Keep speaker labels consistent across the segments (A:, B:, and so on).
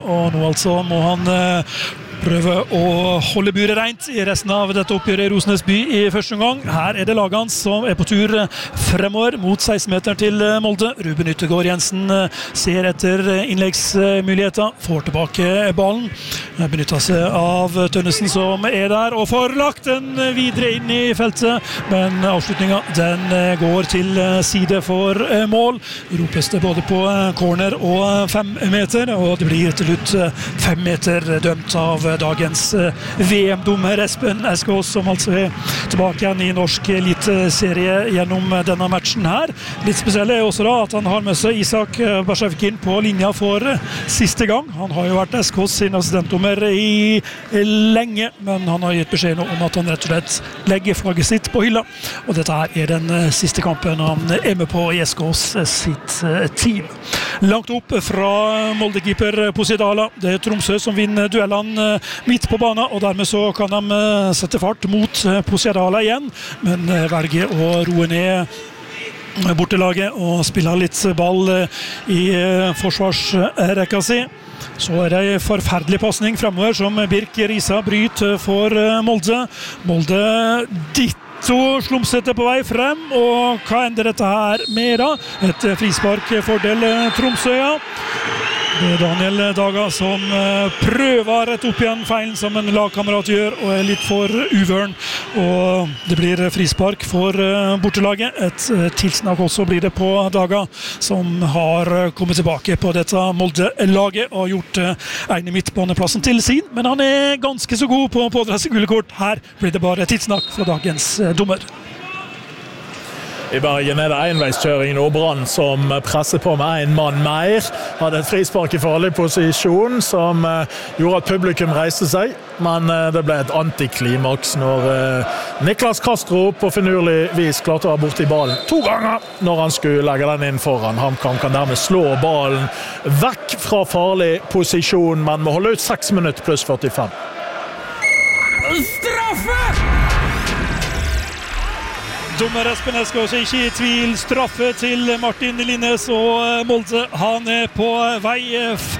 A: Og nå altså må han prøve å holde buret rent I resten av dette oppgjøret I Rosenes by I første omgang. Her det laget hans som på tur fremover mot 16-meteren til Molde. Ruben Yttergård Jensen ser etter innleggsmuligheter, får tilbake ballen. Benytter seg av Tønnesen som der, og får lagt den videre inn I feltet. Men avslutningen, den går til side for mål. Ropes det både på corner og 5 meter, og det blir til slutt 5 meter dømt av dagens VM-dommer Espen Eskås, som altså tilbake igjen I norsk eliteserie gjennom denne matchen her. Litt spesielt også da at han har med seg Isak Barshavkin på linja for siste gang. Han har jo vært Eskås sin assistentdommer I lenge, men han har gitt beskjed om at han rett og slett legger flagget sitt på hylla. Og dette her den siste kampen han med på I Eskås sitt team. Langt opp fra Molde-keeper Posidala. Det Tromsø som vinner duellene midt på banen, og dermed så kan de sette fart mot Posidala igjen, men velger å roe ned bortelaget og spille litt ball I forsvarsrekka si. Så det en forferdelig passning fremover som Birk Risa bryter for Molde. Molde så slumsete på vei frem, og hva ender dette her med da? Et frispark fordel Tromsø, ja. Det Daniel Daga som prøver å rette opp igjen feilen som en lagkamerat gjør, og litt for uvøren. Og det blir frispark for bortelaget. Et tilsnakk også blir det på Daga, som har kommet tilbake på dette Molde-laget og gjort ene midtbaneplassen til sin. Men han ganske så god på å pådra seg gule kort. Her blir det bare tilsnakk fra dagens dommer.
B: I Bergen det enveiskjøring nå, Brann som presser på med en mann mer. Hadde et frispark I farlig posisjon som gjorde at publikum reiste seg, men det ble et antiklimaks når Niklas Castro på finurlig vis klarte å ha bort I ballen 2 ganger når han skulle legge den inn foran. HamKam kan dermed slå ballen vekk fra farlig posisjon, men må holde ut 6 minutter pluss 45.
A: Straffe! Dommer Espen Eskås ikke I tvil. Straffe til Martin Linnes, og Molde han på vei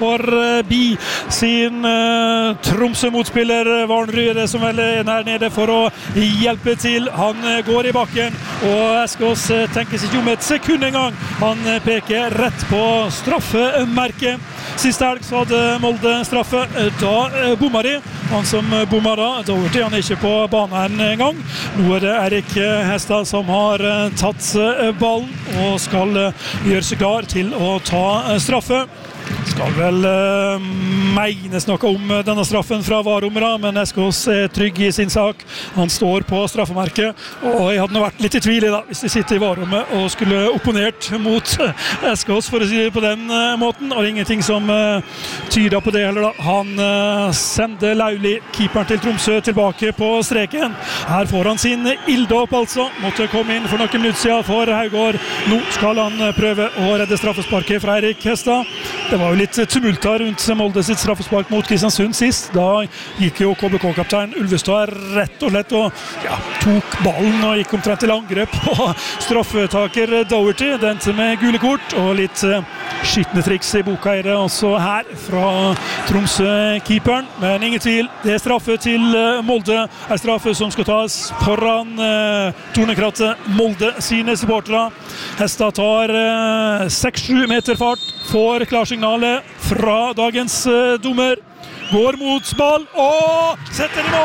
A: forbi sin Tromsø-motspiller Varnrud, det som vel her nede for å hjelpe til. Han går I bakken, og Eskås tenker seg ikke om et sekund en gang. Han peker rett på straffemerket. Siste helg så hadde Molde straffe, da bommer de. Han som bommer da var han ikke på banen en gang. Nå det Erik Hestad som har tatt ballen og skal gjøre seg klar til å ta straffe. Skal vel menes noe om denne straffen fra varumra, men Eskås trygg I sin sak. Han står på straffemerket, og jeg hadde vært litt I tvil I da, hvis de sitter I varummet og skulle opponert mot Eskås, for å si det på den måten, og det ingenting som tyder på det heller da. Han sender Lauli, keeperen til Tromsø, tilbake på streken. Her får han sin ilddåp altså, måtte komme inn for noen minutter siden for Haugård. Nå skal han prøve å redde straffesparket fra Erik Hestad. Det var jo litt tumulta rundt Molde sitt straffespark mot Kristiansund sist. Da gikk jo KBK-kaptein Ulvestad rett og slett og tok ballen og gikk omtrent til angrep på straffetaker Doherty. Den med gule kort og litt skittende triks I boka det også her fra Tromsø-keeperen. Men ingen tvil, det straffe til Molde. Straffe som skal tas foran Tornekrattet, Molde sine supportere. Hestad tar 6-7 meter fart, får klarsignalet fra dagens dommer. Går mot ball og setter I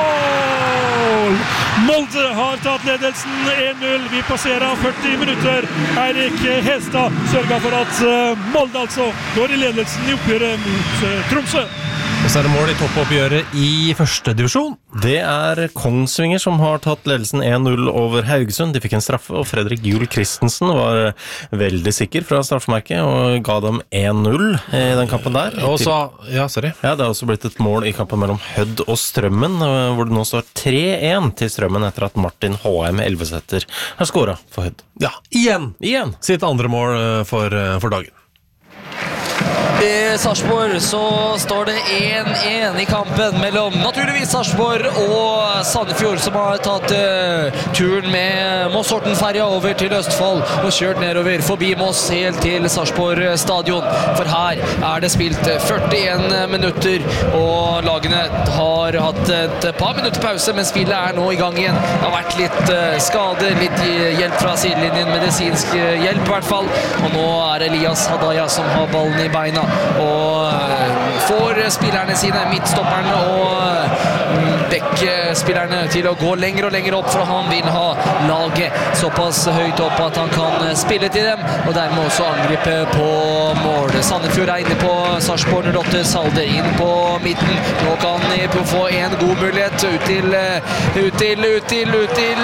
A: mål! Molde har tatt ledelsen 1-0. Vi passerer 40 minutter. Eirik Hestad sørger for at Molde altså går I ledelsen I oppgjøret mot Tromsø.
C: Og så det mål I toppoppgjøret I første divisjon. Det Kongsvinger som har tatt ledelsen 1-0 over Haugesund. De fikk en straffe, og Fredrik Juel Christensen var veldig sikker fra straffemerket og ga dem 1-0 I den kampen der.
D: Og så, ja, sorry.
C: Ja, det har også blitt et mål I kampen mellom Hødd og Strømmen, hvor det nå står 3-1 til Strømmen etter at Martin H.M. Elvesetter har skåret for Hødd.
D: Ja, igjen. Sitt andre mål for dagen. I Sarpsborg så står det 1-1 I kampen mellom naturligvis Sarpsborg og Sandefjord, som har tatt turen med Moss-Horten-ferja over til Østfold og kjørt nedover forbi Moss helt til Sarpsborg stadion. For her det spilt 41 minutter, og lagene har hatt et par minutter pause, men spillet nå I gang igjen. Det har vært litt skade, litt hjelp fra sidelinjen, medisinsk hjelp I hvert fall, og nå Elias Hadaya som har ballen I beina og får spillerne sine, midtstopperne og bekkspillerne til å gå lenger og lenger opp, for han vil ha laget såpass høyt opp at han kan spille til dem, og dermed også angripe på mål. Sandefjord inne på Sarpsborg 08, Salde inn på midten. Nå kan de få en god mulighet ut til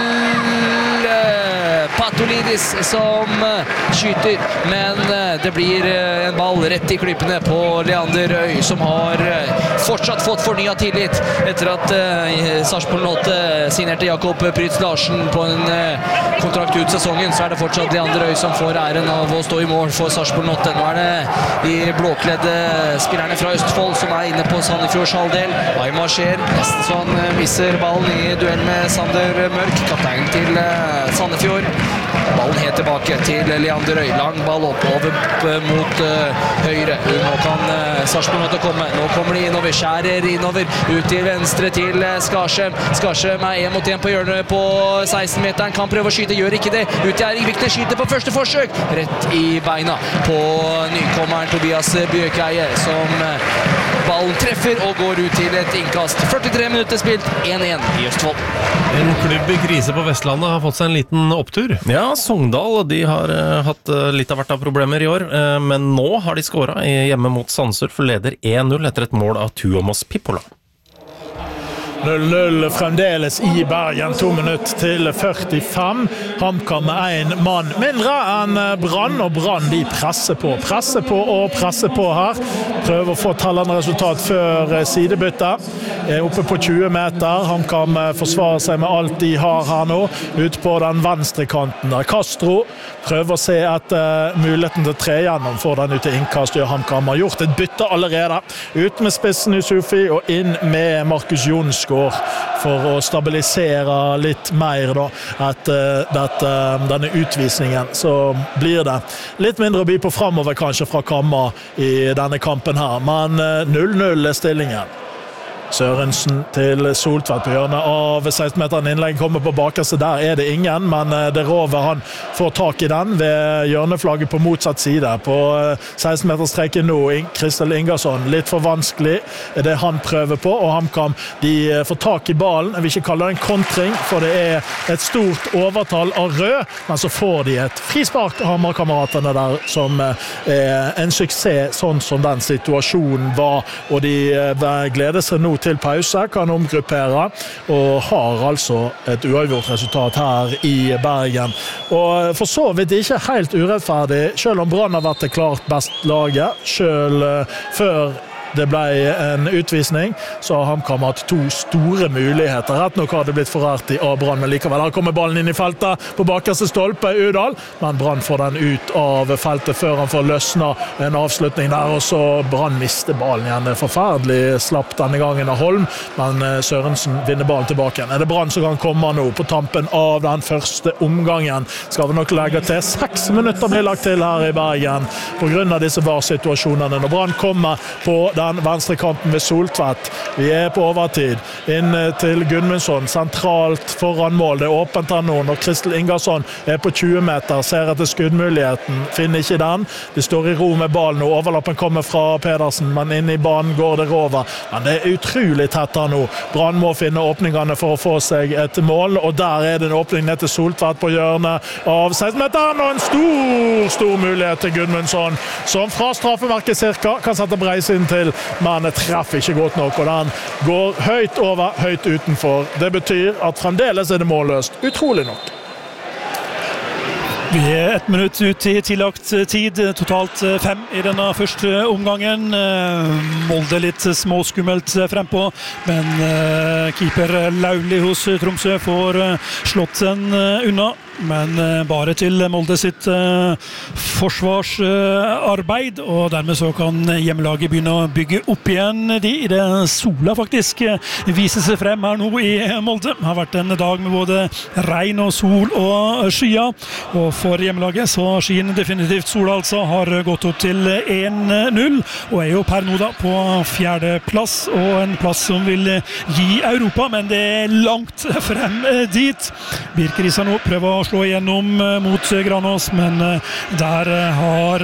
D: Patolidis som skyter, men det blir en ball rett I klypene på Leander Røy, som har fortsatt fått fornyet tillit etter at Sarpsborg 08 signerte Jakob Prytz Larsen på en kontrakt ut sesongen. Så det fortsatt Leander Røy som får æren av å stå I mål for Sarpsborg 08. Nå det de blåkledde spillerne fra Østfold som inne på Sandefjords halvdel. Aymar skjer, nesten så han misser ballen I duell med Sander Mørk, kaptein til Sandefjord. Ballen helt tilbake til Leander Røy. Lang ball opp mot høyre. Nå kan Sarpsborg 08 komme. Nå kommer de innover, skjærer innover, ut til venstre til Skarsheim. Skarsheim 1 mot 1 på hjørnet på 16-meteren. Kan prøve å skyte, gjør ikke det. Ut til Erik Vikne, skyter på første forsøk. Rett I beina på nykommeren Tobias Bjøkeie, som ballen treffer og går ut til et innkast. 43 minutter spilt, 1-1 I Østfold.
E: En klubb I krise på Vestlandet har fått seg en liten opptur.
C: Ja, Sogndal, de har hatt litt av hvert av problemer I år, men nå har de skåret hjemme mot Sandsurf, leder 1-0 etter et mål av Tuomas Pippola.
B: 0-0 fremdeles I Bergen, 2 minutter til 45. HamKam med en mann mindre enn Brann, og Brann de presser på her. Prøver å få tellende resultat før sidebytte. Oppe på 20 meter. HamKam forsvarer seg med alt de har her nå, ut på den venstre kanten. Castro prøver å se etter muligheten til å tre gjennom, får den ut til innkast. HamKam har gjort et bytte allerede. Ut med spissen Yusufi og inn med Markus Jonsgaard for å stabilisere litt mer da, etter denne utvisningen. Så blir det litt mindre å by på fremover kanskje fra Kamma I denne kampen her, men 0-0 stillingen. Sørensen til Soltvedt på hjørnet av 16-meteren. Innlegg kommer på bakerste, der det ingen, men det Rover han får tak I den ved hjørneflagget på motsatt side. På 16-meterstreken nå, Kristel Ingersson, litt for vanskelig det han prøver på, og HamKam de får tak I ballen. Jeg vil ikke kalle det en kontring, for det et stort overtall av rød, men så får de et frispark av Hamar-kameratene der, som en suksess, sånn som den situasjonen var, og de gleder seg nå til pause, kan omgruppere, og har altså et uavgjort resultat her I Bergen. Og for så vidt ikke helt urettferdig, selv om Brann har vært det klart best laget, selv før det ble en utvisning, så har HamKam hatt 2 store muligheter. Rett nok har det blitt forrært av Brann, men likevel her kommer ballen inn I feltet på bakerste stolpe, Udal, men Brann får den ut av feltet før han får løsna en avslutning der, og så Brann mister ballen igjen. Det forferdelig slapp denne gangen av Holm, men Sørensen vinner ballen tilbake igjen. Det Brann som kan komme nå på tampen av den første omgangen? Skal vi nok legge til 6 minutter blir lagt til her I Bergen på grunn av disse varsituasjonene. Når Brann kommer på den venstre kanten ved Soltvedt. Vi på overtid. Inn til Gudmundsson, sentralt foran mål. Det åpent her nå, når Kristel Ingersson på 20 meter, ser etter skuddmuligheten, finner ikke den. Det står I ro med ballen, og overlappen kommer fra Pedersen, men inn I banen går det Rover. Men det utrolig tett her nå. Brann må finne åpningene for å få seg et mål, og der det en åpning ned til Soltvedt på hjørnet av 16-meteren, og en stor mulighet til Gudmundsson, som fra straffemerket cirka kan sette breisen til, men treffer ikke godt nok, og den går høyt over, høyt utenfor. Det betyr at fremdeles det målløst, utrolig nok.
A: Vi 1 minutt ut I tillagt tid, totalt 5 I denne første omgangen. Molde litt småskummelt frempå, men keeper Lauli hos Tromsø får slått den unna. men bare til Molde sitt forsvarsarbeid, og dermed så kan hjemmelaget begynne å bygge opp igjen de. Det sola faktisk viser seg frem her nå i Molde. Det har vært en dag med både regn og sol og skyer, og for hjemmelaget så skinner definitivt sola altså, har gått opp til 1-0, og jo per nå da på 4. plass, og en plass som vil gi Europa, men det langt frem dit. Birkerisa nå prøver å slå igjennom mot Granås, men der har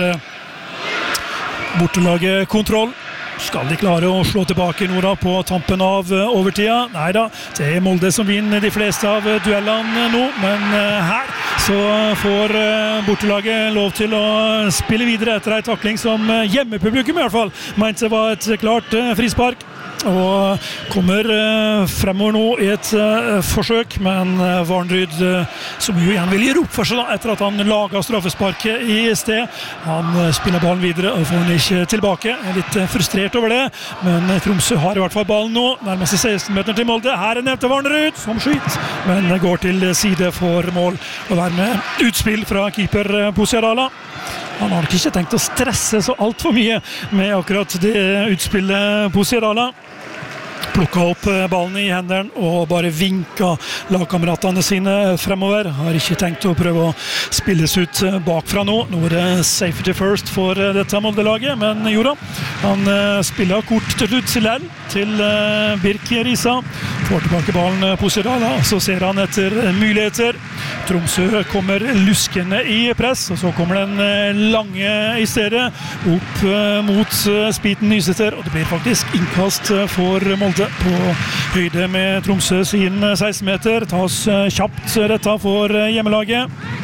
A: bortelaget kontroll. Skal de klare å slå tilbake nå da på tampen av overtida? Neida, det Molde som vinner de fleste av duellene nå, men her så får bortelaget lov til å spille videre etter en takling som hjemmepublikum i hvert fall mente var et klart frispark. Og kommer fremover nå i et forsøk, men Varnryd, som jo igjen vil gjøre opp for seg da, etter at han laget straffesparket i sted. Han spiller ballen videre og får den ikke tilbake. Litt frustrert over det, men Tromsø har i hvert fall ballen nå. Nærmest 16-meteren til Molde. Her nevnte Varnryd som skyt, men går til side for mål. Og dermed utspill fra keeper Posiadala. Han har ikke tenkt å stresse så alt for mye med akkurat det utspillet Posiadala. Plukka opp ballen i hendene og bare vinka lagkameratene sine fremover. Har ikke tenkt å prøve å spilles ut bakfra nå. Nå det safety first for dette Molde-laget, men Jora, han spiller kort til slutt til Birkerisa. Får tilbake ballen på Posiadala, så ser han etter muligheter. Tromsø kommer luskende i press, og så kommer den lange i stedet opp mot Spiten Nyseter, og det blir faktisk innkast for Molde på høyde med Tromsø sin 16-meter. Tas kjapt dette for hjemmelaget.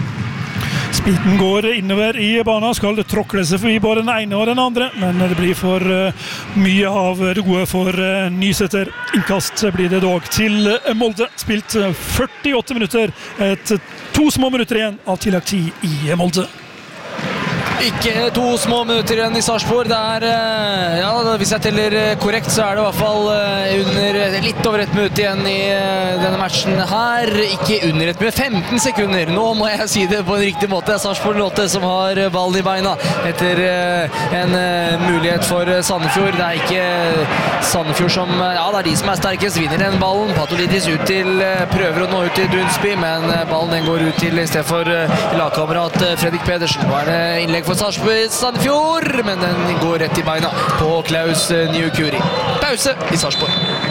A: Spiten går innover i banen, skal tråkle seg forbi både den ene og den andre, men det blir for mye av det gode for Nyseter. Innkast blir det dog til Molde. Spilt 48 minutter, 2 små minutter igjen av tilleggstid i Molde.
D: Ikke 2 små minutter igjen i Sarpsborg. Ja, hvis jeg teller korrekt, så det i hvert fall litt over 1 minutt igjen i denne matchen her. Ikke under 1 minutt, 15 sekunder. Nå må jeg si det på en riktig måte. Sarpsborg Lotte som har ballen i beina etter en mulighet for Sandefjord. Det ikke Sandefjord som, ja, det de som sterkest, vinner den ballen. Patolidis ut til, prøver å nå ut til Dunsby, men ballen den går ut til i stedet for lagkamerat Fredrik Pedersen. Nå det innlegg for Sandefjord, men den går rett i beina på Klaus Nyukuri. Pause i Sarpsborg.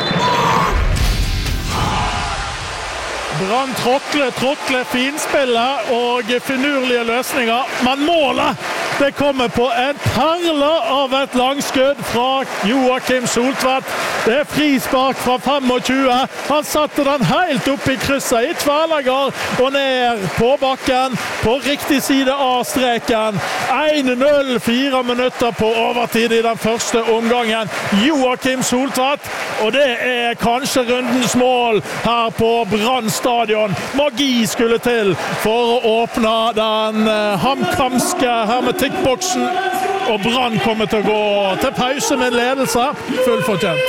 B: Brann tråkle, finspillet og finurlige løsninger, men målet det kommer på en perle av et langskudd fra Joakim Soltvedt. Det frispark fra 25. Han satte den helt opp i krysset i tverrlegger og ned på bakken på riktig side av streken. 1-0, 4 minutter på overtid i den første omgangen. Joakim Soltvedt, og det kanskje rundens mål her på Brann stadion. Magi skulle til for å åpne den hamkamske hermetikkboksen, og Brann kommer til å gå til pause med ledelse, fullfortjent.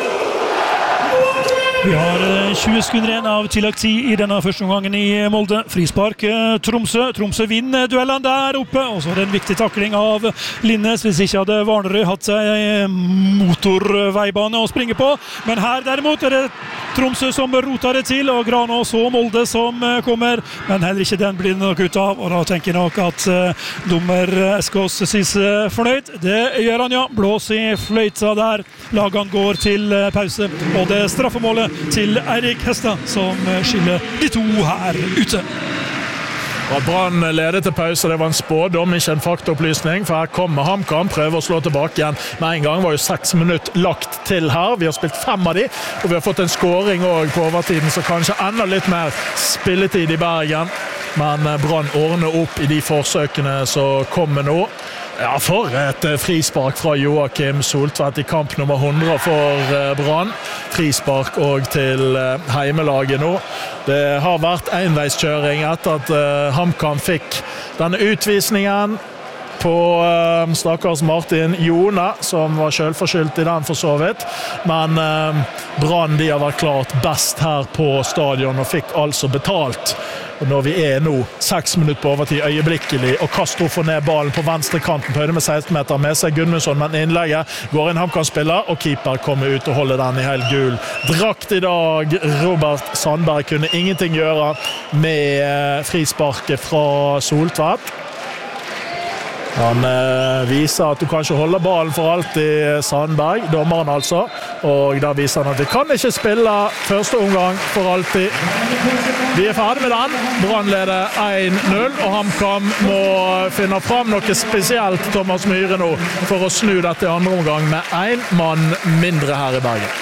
A: Vi har 20 sekunder igjen av tilleggstid i denne første omgangen i Molde. Frispark Tromsø. Tromsø vinner duellene der oppe, og så det en viktig takling av Linnes, hvis ikke hadde Varnerød hatt seg motorveibane å springe på. Men her derimot det Tromsø som roter det til, og Granås og Molde som kommer, men heller ikke den blir det nok ut av, og da tenker jeg nok at dommer Eskås sies fornøyd. Det gjør han, ja. Blås i fløyta der. Lagene går til pause, og det straffemålet til Eirik Hestad som skiller de to her ute.
B: At Brann ledet til pause, det var en spådom, ikke en faktaopplysning, for her kommer HamKam, prøver å slå tilbake igjen. Med en gang var jo 6 minutter lagt til her. Vi har spilt 5 av de, og vi har fått en scoring også på overtiden, så kanskje enda litt mer spilletid i Bergen. Men Brann ordner opp i de forsøkene som kommer nå. Ja, for et frispark fra Joakim Soltvedt i kamp nummer 100 for Brann. Frispark og til heimelaget nå. Det har vært enveiskjøring etter at HamKam fikk denne utvisningen på stakkars Martin Jone, som var selvforskyldt i den for så vidt. Men Brann de har vært klart best her på stadion og fikk altså betalt Og når vi nå 6 minutter på overtid øyeblikkelig, og Castro får ned ballen på venstre kanten på høyde med 16 meter med seg Gudmundsson, men innlegget går inn HamKam-spiller, og keeper kommer ut og holder den i helt gul drakt i dag. Robert Sandberg kunne ingenting gjøre med frisparket fra Soltvedt. Han viser at du kan ikke holde ballen for alltid, Sandberg, dommeren altså, og da viser han at vi kan ikke spille første omgang for alltid. Vi ferdig med den. Brann leder 1-0, og HamKam må finne fram noe spesielt, Thomas Myhre nå, for å snu dette i andre omgang med en mann mindre her i Bergen.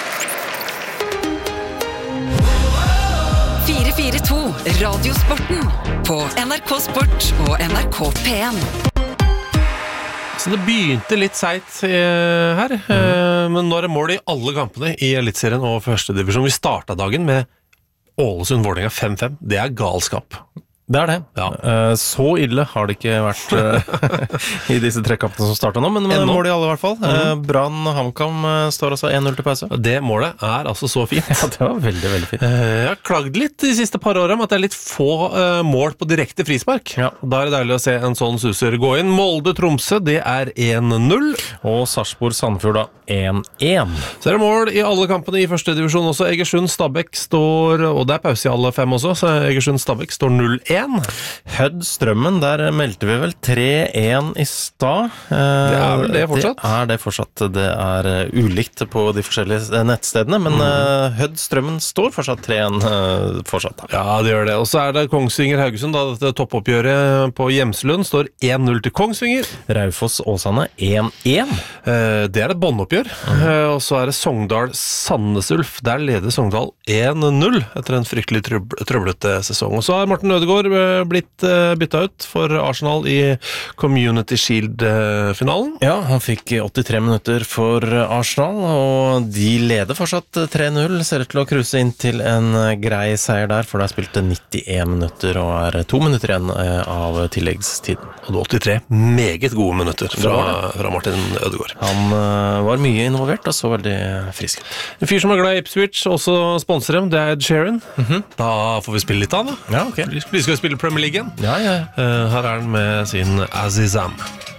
F: 442 Radiosporten på NRK Sport og NRK P1.
E: Så det begynte litt seit her, men nå det mål i alle kampene i Elitserien og første divisjon. Vi startet dagen med Ålesund-Vålerenga 5-5. Det galskap.
C: Det det. Ja. Så ille har det ikke vært i disse 3 kampene som startet nå, men mål i alle i hvert fall. Brann HamKam står også 1-0 til pause.
E: Det målet altså så fint.
C: Ja, det var veldig, veldig fint.
E: Jeg har klagd litt de siste par årene om at det litt få mål på direkte frispark.
C: Ja.
E: Da det deilig å se en sånn suser gå inn. Molde-Tromsø, det 1-0.
C: Og Sarpsborg-Sandefjord da 1-1.
E: Så det mål i alle kampene i første divisjon også. Egersund-Stabæk står, og det pause i alle 5 også, så Egersund-Stabæk står 0-1.
C: Hødd-Strømmen, der meldte vi vel 3-1 i stad.
E: Det vel det fortsatt?
C: Det fortsatt. Det ulikt på de forskjellige nettstedene, men Hødd-Strømmen står fortsatt 3-1 fortsatt.
E: Ja, det gjør det. Og så det Kongsvinger-Haugesund, da dette toppoppgjøret på Hjemslund står 1-0 til Kongsvinger.
C: Raufoss-Åsane 1-1.
E: Det et båndoppgjør. Og så det Sogndal-Sandnes Ulf. Der leder Sogndal 1-0 etter en fryktelig trøblete sesong. Og så Morten Ødegaard blitt byttet ut for Arsenal i Community Shield-finalen.
C: Ja, han fikk 83 minutter for Arsenal, og de leder fortsatt 3-0. Ser ut til å kruse inn til en grei seier der, for det spilt 91 minutter og 2 minutter igjen av tilleggstiden.
E: Og det 83 meget gode minutter fra Martin Ødegaard.
C: Han var mye involvert og så veldig frisk.
E: En fyr som glad i Ipswich, også sponser dem, det Ed Sheeran. Da får vi spille litt av da.
C: Ja, ok.
E: Vi skal spille Premier League igjen.
C: Ja.
E: Her han med sin Azizam.